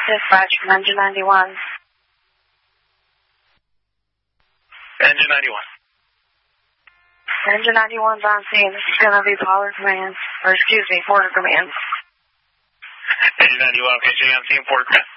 Dispatch from Engine 91. Engine 91. Engine 91's on scene. This is going to be Porter Command. Engine 91, okay, so you're on scene, Porter Command.